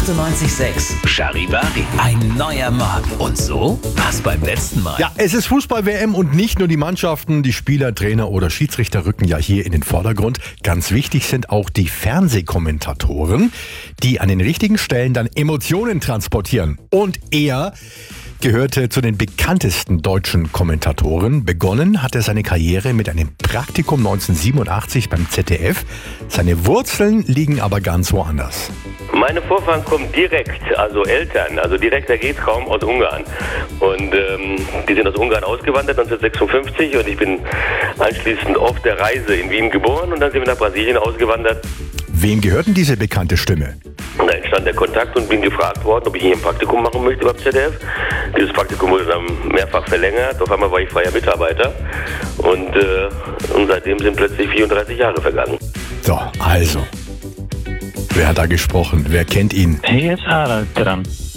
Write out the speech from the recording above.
98.6 Charivari. Ein neuer Morgen. Und so war's beim letzten Mal. Ja, es ist Fußball-WM und nicht nur die Mannschaften, die Spieler, Trainer oder Schiedsrichter rücken ja hier in den Vordergrund. Ganz wichtig sind auch die Fernsehkommentatoren, die an den richtigen Stellen dann Emotionen transportieren. Und er gehörte zu den bekanntesten deutschen Kommentatoren. Begonnen hat er seine Karriere mit einem Praktikum 1987 beim ZDF. Seine Wurzeln liegen aber ganz woanders. Meine Vorfahren kommen direkt, also Eltern, also direkter geht's kaum, aus Ungarn. Und die sind aus Ungarn ausgewandert 1956 und ich bin anschließend auf der Reise in Wien geboren und dann sind wir nach Brasilien ausgewandert. Wem gehört denn diese bekannte Stimme? Und da entstand der Kontakt und bin gefragt worden, ob ich hier ein Praktikum machen möchte beim ZDF. Dieses Praktikum wurde dann mehrfach verlängert. Auf einmal war ich freier Mitarbeiter und seitdem sind plötzlich 34 Jahre vergangen. So, also, wer hat da gesprochen? Wer kennt ihn? Hier ist Harald dran.